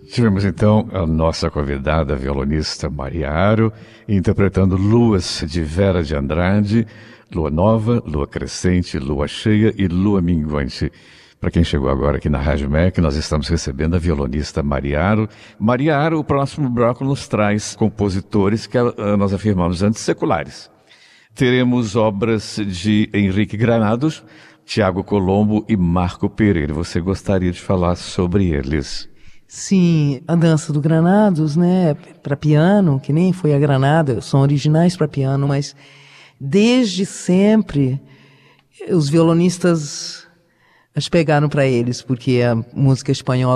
Tivemos então a nossa convidada, a violonista Maria Aro, interpretando Luas de Vera de Andrade, Lua Nova, Lua Crescente, Lua Cheia e Lua Minguante. Para quem chegou agora aqui na Rádio MEC, nós estamos recebendo a violonista Maria Aro. Maria Aro, o próximo bloco nos traz compositores que nós afirmamos antes seculares. Teremos obras de Henrique Granados, Tiago Colombo e Marco Pereira. Você gostaria de falar sobre eles? Sim, a dança do Granados, né, para piano, que nem foi a Granada, são originais para piano, mas desde sempre os violonistas as pegaram para eles, porque a música espanhola